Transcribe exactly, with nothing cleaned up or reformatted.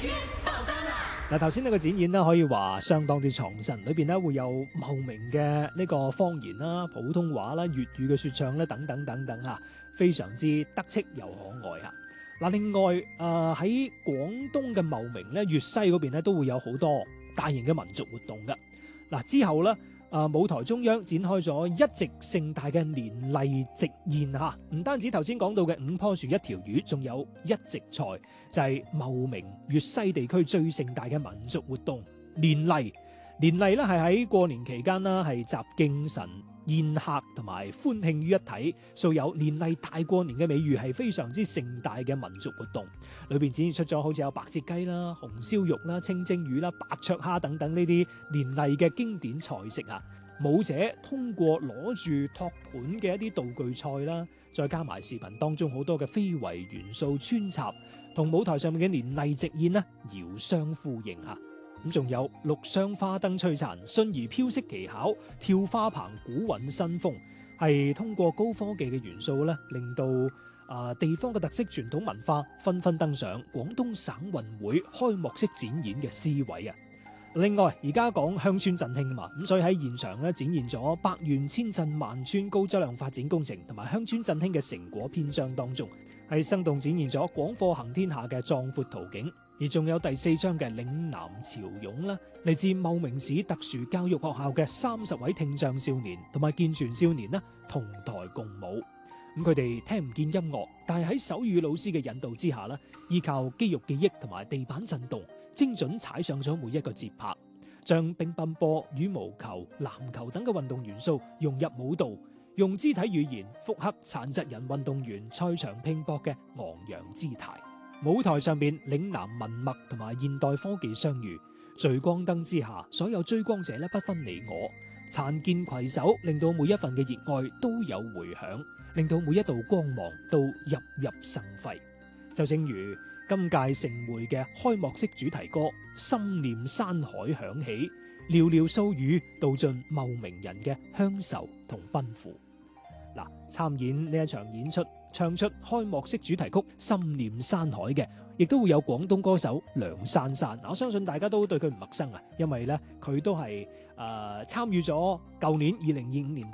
嗱，頭先呢個展演咧，可以話相當之創新，裏邊咧會有茂名嘅呢個方言啦、普通話啦、粵語嘅說唱咧等等等等啊，非常之得戚又可愛啊！嗱，另外誒喺廣東嘅茂名咧、粵西嗰邊咧都會有好多大型嘅民族活動噶。嗱，之後咧。啊！舞台中央展開咗一席盛大嘅年例席宴嚇，唔單止頭先講到嘅五棵樹一條魚，仲有一席菜，就係、是、茂名粵西地區最盛大嘅民族活動年例。年例咧係喺過年期間啦，係集敬神、宴客同埋歡慶於一體，素有年例大過年嘅美譽，係非常之盛大嘅民族活動。裏邊展現出咗好似有白切雞啦、紅燒肉啦、清蒸魚啦、白灼蝦等等呢啲年例嘅經典菜式啊！舞者通過攞住托盤嘅一啲道具菜啦，再加埋視頻當中好多嘅非遺元素穿插，同舞台上面嘅年例席宴呢遙相呼應啊！咁仲有六雙花燈璀璨、信兒飄色技巧、跳花棚古韻新風，係通過高科技嘅元素咧，令到啊、呃、地方嘅特色傳統文化紛紛登上廣東省運會開幕式展演嘅 C 位啊！另外，而家講鄉村振興嘛，咁所以喺現場咧展現咗百縣千鎮萬村高質量發展工程同埋鄉村振興嘅成果篇章當中，係生動展現咗廣貨行天下嘅壯闊圖景。而仲有第四章嘅嶺南潮湧啦，嚟自茂名市特殊教育學校嘅三十位聽障少年同埋健全少年啦，同台共舞。咁佢哋聽唔見音樂，但係喺手語老師嘅引導之下啦，依靠肌肉記憶同埋地板震動，精準踩上咗每一個節拍，將乒乓波、羽毛球、籃球等嘅運動元素融入舞蹈，用肢體語言複刻殘疾人運動員賽場拼搏嘅昂揚姿態。舞台上邊嶺南文脈同埋現代科技相遇，聚光燈之下，所有追光者咧不分你我，殘健攜手，令到每一份嘅熱愛都有回響，令到每一道光芒都熠熠生輝。就正如今屆盛會嘅開幕式主題歌《心念山海》響起，寥寥數語道盡茂名人嘅鄉愁同奔赴。嗱，參演呢一場演出，唱出開幕式主題曲《心念山海》嘅，亦都會有廣東歌手梁珊珊。我相信大家都對佢唔陌生啊，因為咧佢都係誒參與咗舊年二零二五年。